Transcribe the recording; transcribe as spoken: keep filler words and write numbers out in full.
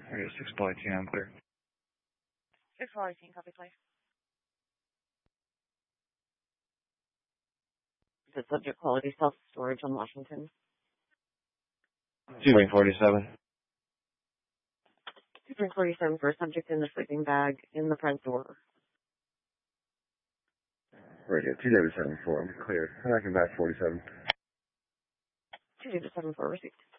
Okay, six Ball eighteen, I'm clear. six Ball eighteen, copy, please. The subject quality self-storage on Washington. two forty-seven. two forty-seven for a subject in the sleeping bag in the front door. Right, yeah, two seven four, I'm clear. I'm back forty-seven. two seven four received.